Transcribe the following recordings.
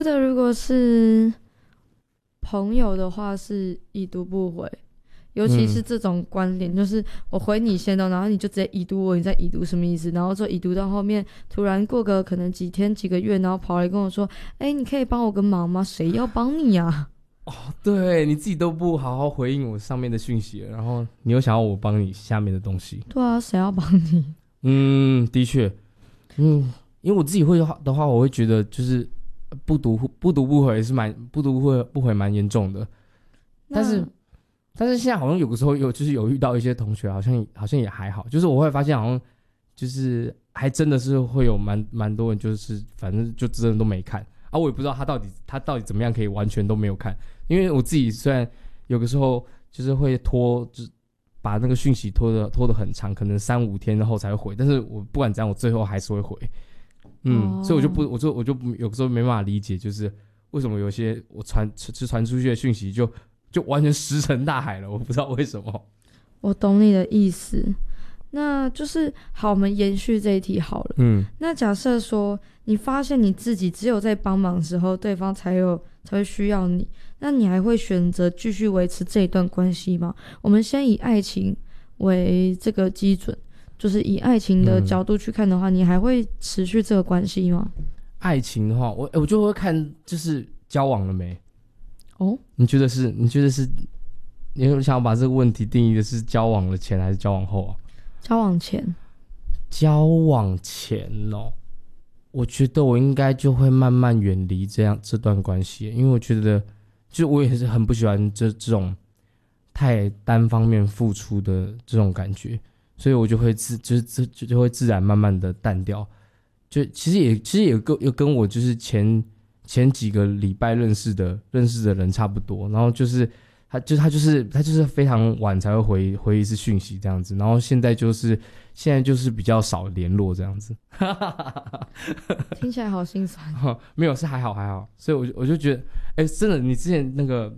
觉得如果是朋友的话，是已读不回，尤其是嗯， 这种关联，就是我回你先的，然后你就直接已读我，你在已读什么意思？然后就已读到后面，突然过个可能几天几个月，然后跑来跟我说：“哎，你可以帮我个忙吗？谁要帮你啊？” 对，你自己都不好好回应我上面的讯息了，然后你又想要我帮你下面的东西。 对啊，谁要帮你？ 嗯，的确，因为我自己会的话，我会觉得就是不读不回是不回蛮严重的。但那是但是现在好像有的时候就是有遇到一些同学，好像也还好，就是我会发现好像就是还真的是会有蛮多人就是反正就真的都没看啊，我也不知道他到底怎么样可以完全都没有看，因为我自己虽然有的时候就是会拖，就是把那个讯息拖得很长，可能3-5天后才会回，但是我不管怎样，我最后还是会回。所以我就哦， 不，我就有时候没办法理解，就是为什么有些我传出去的讯息就完全石沉大海了，我不知道为什么。 我懂你的意思。那就是好，我们延续这一题好了。 嗯那假设说你发现你自己只有在帮忙的时候，对方才会需要你，那你还会选择继续维持这一段关系吗？我们先以爱情为这个基准，就是以爱情的嗯， 角度去看的话，你还会持续这个关系吗？ 爱情的话，我就会看就是交往了没？ 哦， 你觉得是？你觉得是？你有想要把这个问题定义的是交往了前还是交往后啊？ 交往前， 交往前哦，我觉得我应该就会慢慢远离这段关系，因为我觉得，就我也是很不喜欢这种太单方面付出的这种感觉，所以我就会就会自然慢慢的淡掉。就其实也跟我就是前几个礼拜认识的人差不多，然后就是他就是非常晚才会回一次讯息这样子，然后现在就是比较少联络这样子。 听起来好心酸。 没有是还好，所以我就觉得，哎，真的，你之前那个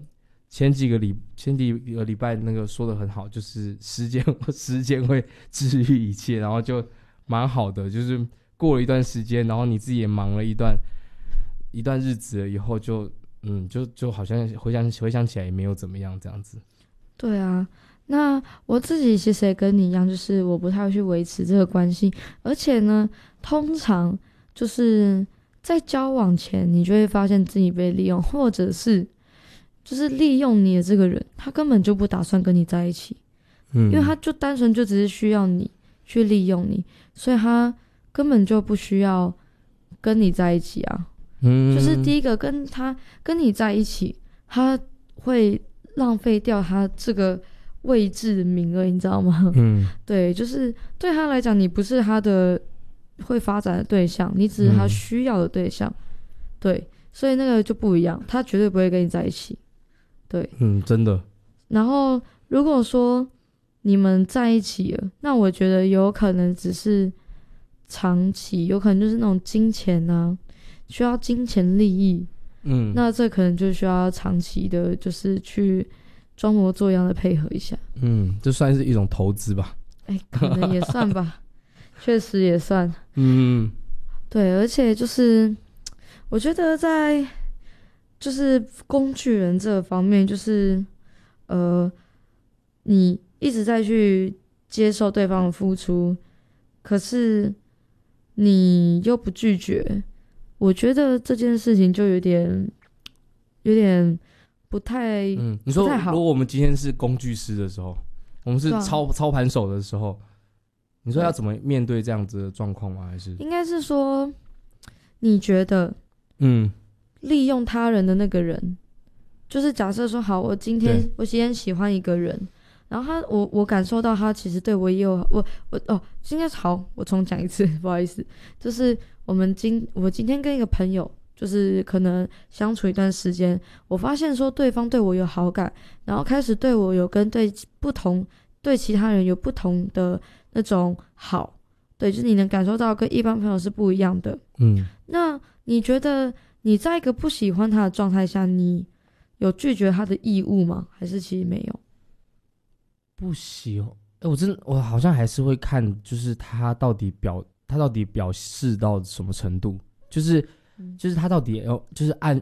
前几个礼拜那个说的很好，就是时间会治愈一切，然后就蛮好的，就是过了一段时间，然后你自己也忙了一段日子了以后就，就好像回想起来也没有怎么样这样子。 对啊，那我自己其实也跟你一样，就是我不太会去维持这个关系，而且呢，通常就是在交往前，你就会发现自己被利用，或者是就是利用你的这个人，他根本就不打算跟你在一起，因为嗯他就单纯就只是需要你去利用你，所以他根本就不需要跟你在一起啊。就是嗯第一个跟你在一起，他会浪费掉他这个位置的名额，你知道吗？ 嗯对，就是对他来讲，你不是他的会发展的对象，你只是他嗯需要的对象。对，所以那个就不一样，他绝对不会跟你在一起。对， 真的， 然后如果说你们在一起了，那我觉得有可能只是长期，有可能就是那种金钱啊，需要金钱利益， 嗯那这可能就需要长期的，就是去装模作样的配合一下。 这算是一种投资吧。 哎，可能也算吧，确实也算。 嗯对，而且就是我觉得在就是工具人这方面，就是呃，你一直在去接受对方的付出，可是你又不拒绝，我觉得这件事情就有点不太你说不太好。 如果我们今天是工具师的时候，我们是对啊， 操盘手的时候，你说要对， 怎么面对这样子的状况吗？还是应该是说你觉得嗯利用他人的那个人，就是假设说好，我今天喜欢一个人，然后我感受到他其实对我也有应该是好，我重讲一次，不好意思，就是我今天跟一个朋友。就是可能相处一段时间，我发现说对方对我有好感，然后开始对我有跟对其他人有不同的那种好，对，就是你能感受到跟一般朋友是不一样的。 嗯那你觉得你在一个不喜欢他的状态下，你有拒绝他的义务吗？还是其实没有？ 不喜欢？我好像还是会看，就是他到底表示到什么程度，就是就是他到底要就是